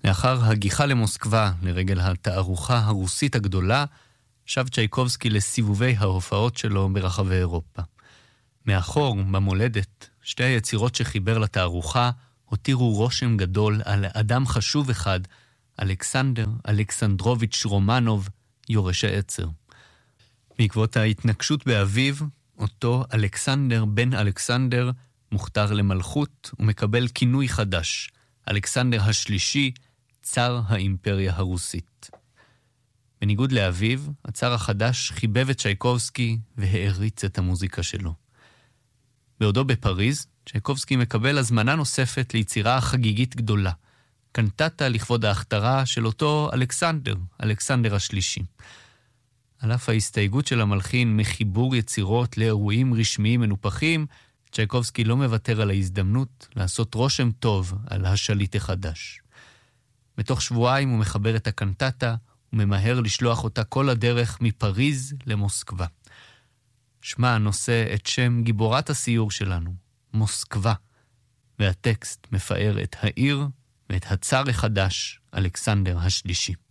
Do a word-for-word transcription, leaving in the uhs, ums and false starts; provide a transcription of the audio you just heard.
לאחר הגיחה למוסקבה לרגל התערוכה הרוסית הגדולה, שב צ'ייקובסקי לסיבובי ההופעות שלו ברחבי אירופה. מאחור, במולדת, שתי היצירות שחיבר לתערוכה הותירו רושם גדול על אדם חשוב אחד, אלכסנדר אלכסנדרוביץ' רומנוב, יורש העצר. בעקבות ההתנגשות באביו, אותו אלכסנדר בן אלכסנדר מוכתר למלכות ומקבל כינוי חדש, אלכסנדר השלישי, צר האימפריה הרוסית. בניגוד לאביו, הצר החדש חיבב את צ'ייקובסקי והעריץ את המוזיקה שלו. בעודו בפריז, צ'ייקובסקי מקבל הזמנה נוספת ליצירה חגיגית גדולה, קנטטה לכבוד ההכתרה של אותו אלכסנדר, אלכסנדר השלישי. על אף ההסתייגות של המלחין מחיבור יצירות לאירועים רשמיים מנופחים, צ'ייקובסקי לא מוותר על ההזדמנות לעשות רושם טוב על השליט החדש. בתוך שבועיים הוא מחבר את הקנטטה וממהר לשלוח אותה כל הדרך מפריז למוסקבה. שמה נושא את שם גיבורת הסיור שלנו, מוסקבה, והטקסט מפאר את העיר ואת הצר החדש, אלכסנדר השלישי.